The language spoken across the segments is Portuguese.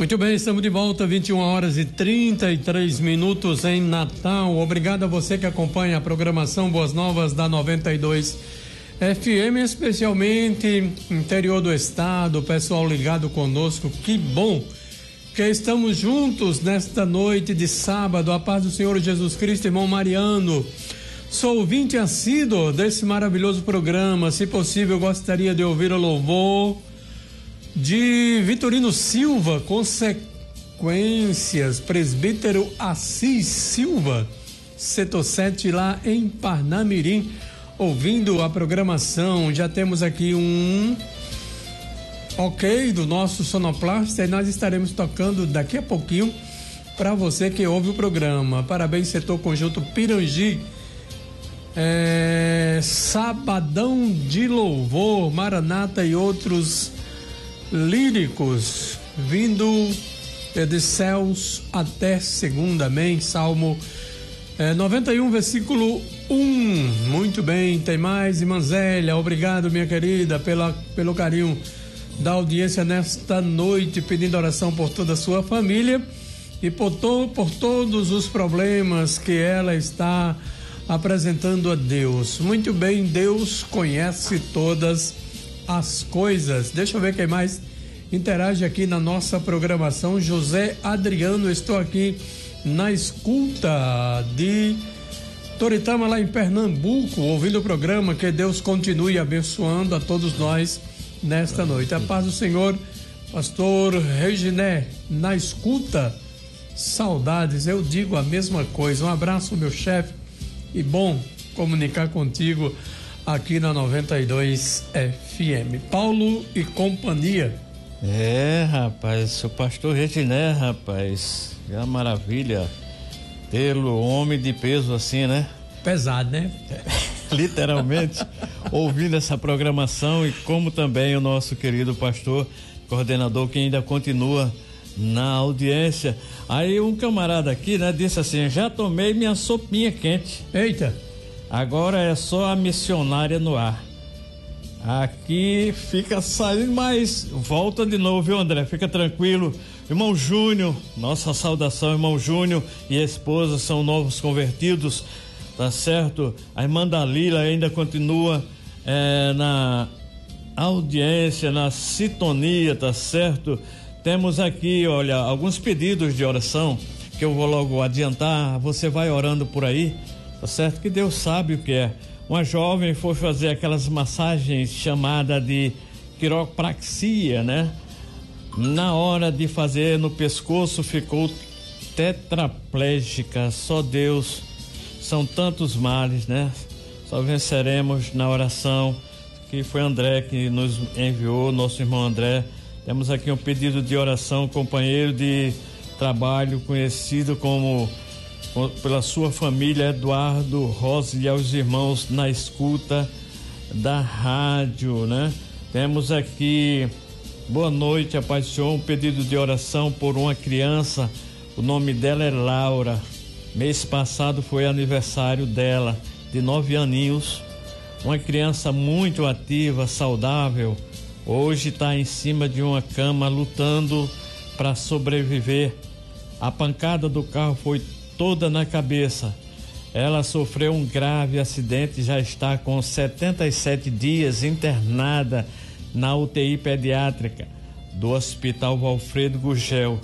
Muito bem, estamos de volta, 21h33 em Natal. Obrigado a você que acompanha a programação Boas Novas da 92 FM, especialmente interior do estado, o pessoal ligado conosco. Que bom que estamos juntos nesta noite de sábado. A paz do Senhor Jesus Cristo, irmão Mariano. Sou ouvinte assíduo desse maravilhoso programa. Se possível, gostaria de ouvir o louvor de Vitorino Silva, Consequências, presbítero Assis Silva, setor 7, lá em Parnamirim, ouvindo a programação. Já temos aqui um ok do nosso sonoplasta e nós estaremos tocando daqui a pouquinho para você que ouve o programa. Parabéns, setor conjunto Pirangi. Sabadão de Louvor, Maranata e outros líricos vindo de céus até segunda, amém. Salmo 91, versículo 1. Muito bem, tem mais, irmã Zélia. Obrigado, minha querida, pelo carinho da audiência nesta noite, pedindo oração por toda a sua família e por todos os problemas que ela está apresentando a Deus. Muito bem, Deus conhece todas as coisas. Deixa eu ver quem mais interage aqui na nossa programação. José Adriano, estou aqui na escuta de Toritama, lá em Pernambuco, ouvindo o programa. Que Deus continue abençoando a todos nós nesta noite. A paz do Senhor, pastor Reginé, na escuta. Saudades, eu digo a mesma coisa. Um abraço, meu chefe, e bom comunicar contigo aqui na 92 FM. Paulo e companhia. Rapaz, o pastor Reginé, rapaz, é uma maravilha tê-lo, homem de peso assim, né? Pesado, né? Literalmente, ouvindo essa programação, e como também o nosso querido pastor, coordenador, que ainda continua na audiência. Aí um camarada aqui, né, disse assim: já tomei minha sopinha quente. Eita! Agora é só a missionária no ar. Aqui fica saindo, mas volta de novo, viu, André? Fica tranquilo. Irmão Júnior, nossa saudação, irmão Júnior e a esposa são novos convertidos, tá certo? A irmã Dalila ainda continua na audiência, na sintonia, tá certo? Temos aqui, olha, alguns pedidos de oração que eu vou logo adiantar. Você vai orando por aí, tá certo? Que Deus sabe o que é. Uma jovem foi fazer aquelas massagens chamada de quiropraxia, né? Na hora de fazer no pescoço ficou tetraplégica. Só Deus, são tantos males, né? Só venceremos na oração, que foi André que nos enviou, nosso irmão André. Temos aqui um pedido de oração, companheiro de trabalho, conhecido pela sua família, Eduardo Rosa, e aos irmãos na escuta da rádio, né? Temos aqui, boa noite, a paz do Senhor, um pedido de oração por uma criança, o nome dela é Laura. Mês passado foi aniversário dela, de 9 aninhos, uma criança muito ativa, saudável. Hoje está em cima de uma cama lutando para sobreviver. A pancada do carro foi toda na cabeça. Ela sofreu um grave acidente e já está com 77 dias internada na UTI pediátrica do Hospital Valfredo Gugel,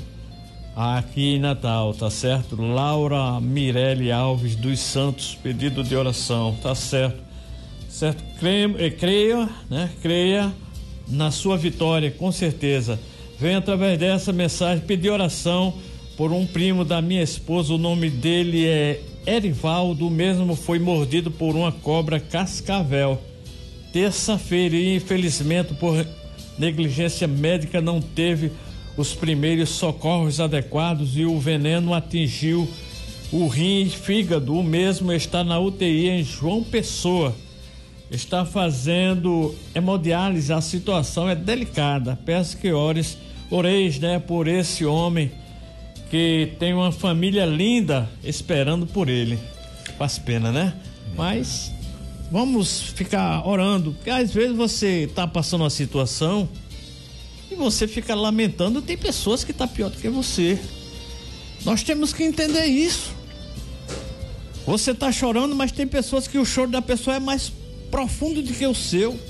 aqui em Natal, tá certo? Laura Mirelle Alves dos Santos, pedido de oração, tá certo? Certo? Creia, né? Creia na sua vitória, com certeza. Vem através dessa mensagem pedir oração por um primo da minha esposa. O nome dele é Erivaldo, o mesmo foi mordido por uma cobra cascavel terça-feira e infelizmente por negligência médica não teve os primeiros socorros adequados e o veneno atingiu o rim e fígado. O mesmo está na UTI em João Pessoa. Está fazendo hemodiálise, a situação é delicada. Peço que oreis, né, por esse homem que tem uma família linda esperando por ele. Faz pena, né? Mas vamos ficar orando, porque às vezes você está passando uma situação e você fica lamentando, tem pessoas que estão pior do que você. Nós temos que entender isso. Você está chorando, mas tem pessoas que o choro da pessoa é mais profundo do que o seu.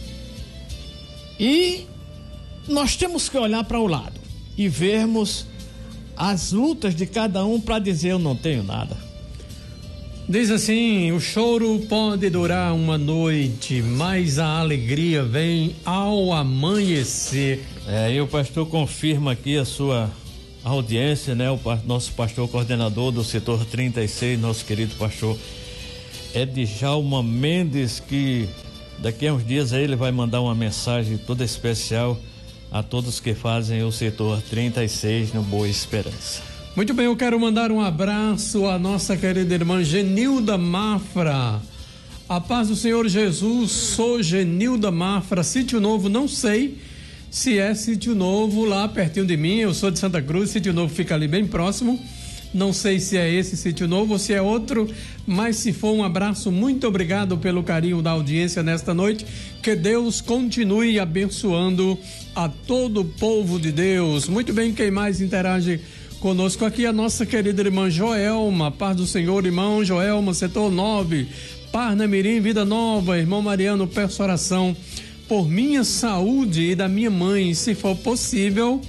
E nós temos que olhar para o lado e vermos as lutas de cada um para dizer: eu não tenho nada. Diz assim: o choro pode durar uma noite, mas a alegria vem ao amanhecer. E o pastor confirma aqui a sua audiência, né? O nosso pastor coordenador do setor 36, nosso querido pastor Edjalma Mendes, que daqui a uns dias aí ele vai mandar uma mensagem toda especial a todos que fazem o setor 36 no Boa Esperança. Muito bem, eu quero mandar um abraço à nossa querida irmã Genilda Mafra. A paz do Senhor Jesus, sou Genilda Mafra, Sítio Novo, não sei se é Sítio Novo lá pertinho de mim, eu sou de Santa Cruz, Sítio Novo fica ali bem próximo, não sei se é esse Sítio Novo ou se é outro, mas se for, um abraço, muito obrigado pelo carinho da audiência nesta noite, que Deus continue abençoando a todo o povo de Deus. Muito bem, quem mais interage conosco aqui? A nossa querida irmã Joelma, paz do Senhor, irmão Joelma, setor 9, Parnamirim, Vida Nova. Irmão Mariano, peço oração por minha saúde e da minha mãe, se for possível,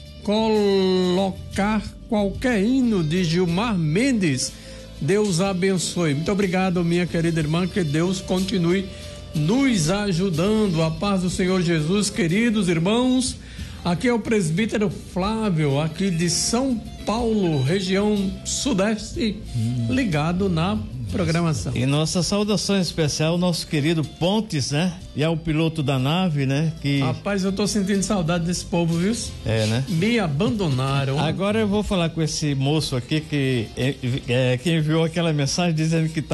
colocar qualquer hino de Gilmar Mendes. Deus abençoe. Muito obrigado, minha querida irmã, que Deus continue nos ajudando. A paz do Senhor Jesus, queridos irmãos. Aqui é o presbítero Flávio, aqui de São Paulo, região sudeste, ligado na programação. E nossa saudação especial ao nosso querido Pontes, né? E ao piloto da nave, né? Rapaz, eu tô sentindo saudade desse povo, viu? Né? Me abandonaram. Agora eu vou falar com esse moço aqui que enviou aquela mensagem dizendo que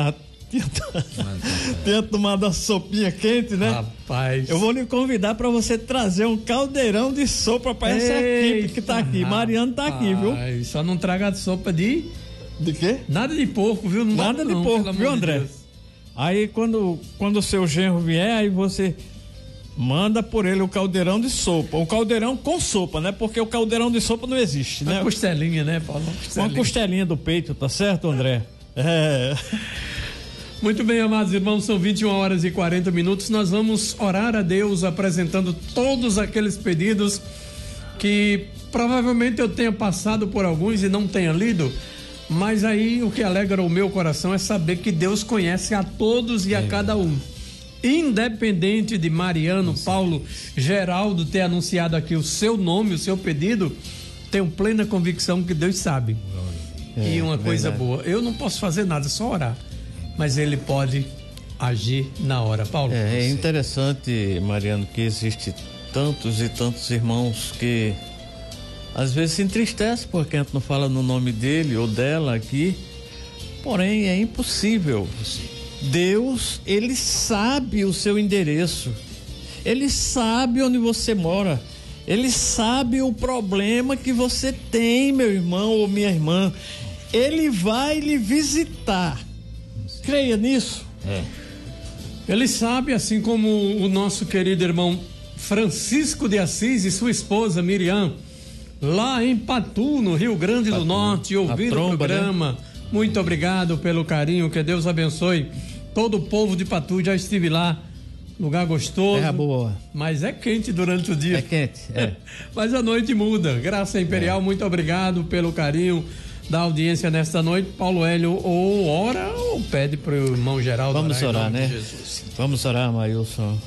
tinha tomado a sopinha quente, né? Rapaz, eu vou lhe convidar para você trazer um caldeirão de sopa para essa equipe que tá aqui. Mariano tá aqui, viu? Só não traga sopa de quê? Nada de porco, viu? Nada de porco, viu, André? Aí quando o seu genro vier, aí você manda por ele o caldeirão de sopa. O caldeirão com sopa, né? Porque o caldeirão de sopa não existe, né? Uma costelinha, né, Paulo? Uma costelinha do peito, tá certo, André? Muito bem, amados irmãos, são 21h40. Nós vamos orar a Deus apresentando todos aqueles pedidos que provavelmente eu tenha passado por alguns e não tenha lido, mas aí o que alegra o meu coração é saber que Deus conhece a todos e a cada um. Independente de Mariano, Paulo, Geraldo ter anunciado aqui o seu nome, o seu pedido, tenho plena convicção que Deus sabe. E uma coisa boa, eu não posso fazer nada, só orar. Mas ele pode agir na hora. Paulo. É interessante, Mariano, que existe tantos e tantos irmãos que às vezes se entristecem porque a gente não fala no nome dele ou dela aqui. Porém, é impossível. Deus, ele sabe o seu endereço. Ele sabe onde você mora. Ele sabe o problema que você tem, meu irmão ou minha irmã. Ele vai lhe visitar. Creia nisso. Ele sabe, assim como o nosso querido irmão Francisco de Assis e sua esposa Miriam, lá em Patu, no Rio Grande do Norte, ouvindo o programa. Né? Muito obrigado pelo carinho, que Deus abençoe todo o povo de Patu. Já estive lá, lugar gostoso. É boa. Mas é quente durante o dia. É quente, Mas a noite muda. Graça Imperial, muito obrigado pelo carinho da audiência nesta noite. Paulo Hélio, ou ora ou pede para o irmão Geraldo. Vamos orar, né? Vamos orar, Maílson.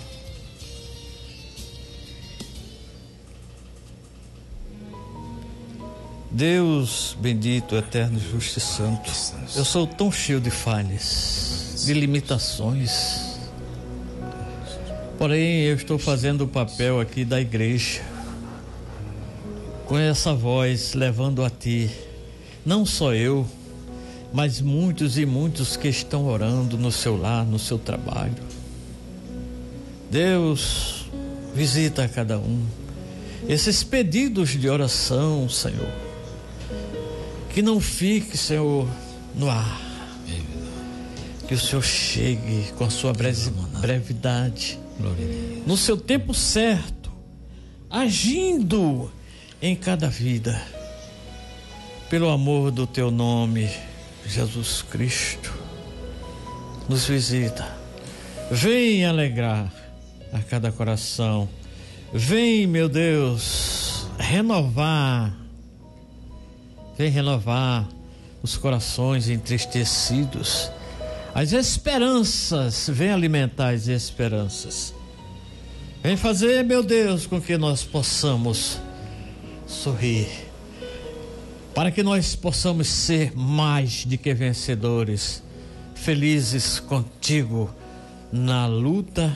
Deus bendito, eterno, justo e santo, eu sou tão cheio de falhas, de limitações, porém eu estou fazendo o papel aqui da igreja, com essa voz levando a ti, não só eu, mas muitos e muitos que estão orando no seu lar, no seu trabalho. Deus, visita a cada um, esses pedidos de oração, Senhor, que não fique, Senhor, no ar, que o Senhor chegue com a sua brevidade, no seu tempo certo, agindo em cada vida, pelo amor do teu nome, Jesus Cristo. Nos visita, vem alegrar a cada coração, vem, meu Deus, renovar os corações entristecidos, as esperanças, vem alimentar as esperanças, vem fazer, meu Deus, com que nós possamos sorrir, para que nós possamos ser mais de que vencedores, felizes contigo na luta